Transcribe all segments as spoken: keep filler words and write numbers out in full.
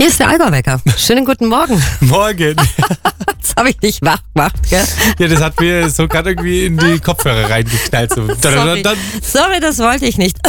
Hier ist der Allgäu-Wecker. Schönen guten Morgen. Morgen. Jetzt habe ich dich wach gemacht, gell? Ja, das hat mir so gerade irgendwie in die Kopfhörer reingeknallt. So. Sorry. Sorry, das wollte ich nicht.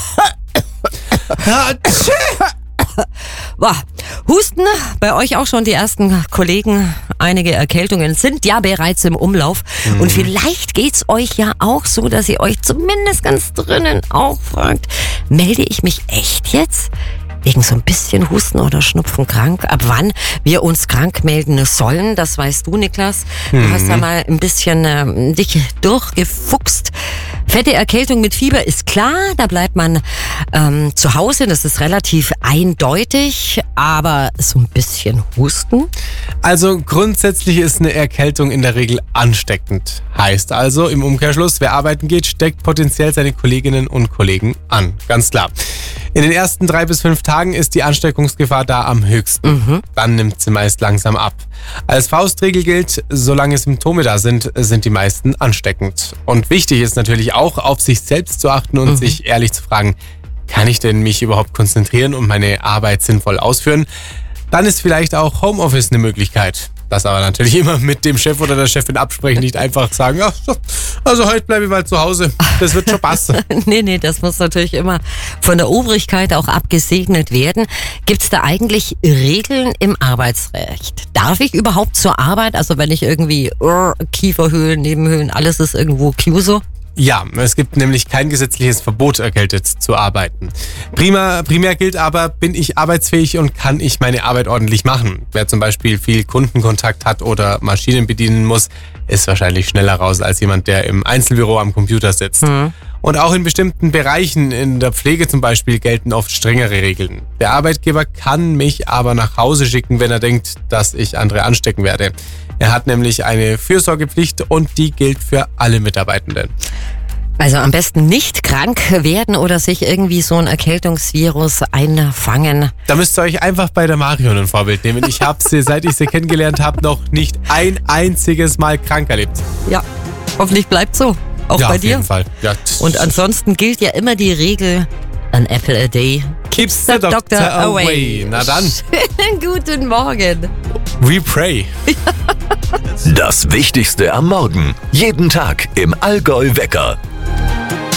Boah. Husten, bei euch auch schon die ersten Kollegen. Einige Erkältungen sind ja bereits im Umlauf. Mhm. Und vielleicht geht's euch ja auch so, dass ihr euch zumindest ganz drinnen auch fragt, melde ich mich echt jetzt wegen so ein bisschen Husten oder Schnupfen krank? Ab wann wir uns krank melden sollen, das weißt du, Niklas. Du mhm. hast da mal ein bisschen äh, dich durchgefuchst. Fette Erkältung mit Fieber ist klar, da bleibt man ähm, zu Hause, das ist relativ eindeutig, aber so ein bisschen Husten? Also grundsätzlich ist eine Erkältung in der Regel ansteckend. Heißt also im Umkehrschluss, wer arbeiten geht, steckt potenziell seine Kolleginnen und Kollegen an. Ganz klar. In den ersten drei bis fünf Tagen ist die Ansteckungsgefahr da am höchsten. Mhm. Dann nimmt sie meist langsam ab. Als Faustregel gilt, solange Symptome da sind, sind die meisten ansteckend. Und wichtig ist natürlich auch, auf sich selbst zu achten und mhm. sich ehrlich zu fragen, kann ich denn mich überhaupt konzentrieren und meine Arbeit sinnvoll ausführen? Dann ist vielleicht auch Homeoffice eine Möglichkeit. Das aber natürlich immer mit dem Chef oder der Chefin absprechen, nicht einfach sagen, ach, also heute bleibe ich mal zu Hause, das wird schon passen. nee, nee, das muss natürlich immer von der Obrigkeit auch abgesegnet werden. Gibt es da eigentlich Regeln im Arbeitsrecht? Darf ich überhaupt zur Arbeit, also wenn ich irgendwie uh, Kieferhöhlen, Nebenhöhlen, alles ist irgendwo Kiuso? Ja, es gibt nämlich kein gesetzliches Verbot, erkältet zu arbeiten. Prima, primär gilt aber, bin ich arbeitsfähig und kann ich meine Arbeit ordentlich machen. Wer zum Beispiel viel Kundenkontakt hat oder Maschinen bedienen muss, ist wahrscheinlich schneller raus als jemand, der im Einzelbüro am Computer sitzt. Mhm. Und auch in bestimmten Bereichen, in der Pflege zum Beispiel, gelten oft strengere Regeln. Der Arbeitgeber kann mich aber nach Hause schicken, wenn er denkt, dass ich andere anstecken werde. Er hat nämlich eine Fürsorgepflicht und die gilt für alle Mitarbeitenden. Also am besten nicht krank werden oder sich irgendwie so ein Erkältungsvirus einfangen. Da müsst ihr euch einfach bei der Marion ein Vorbild nehmen. Ich habe sie, seit ich sie kennengelernt habe, noch nicht ein einziges Mal krank erlebt. Ja, hoffentlich bleibt so. Auch ja, bei auf dir. Jeden Fall. Ja. Und ansonsten gilt ja immer die Regel, an apple a day keeps the, the doctor, doctor away. away. Na dann. Schönen guten Morgen. We pray. Das Wichtigste am Morgen. Jeden Tag im Allgäu-Wecker.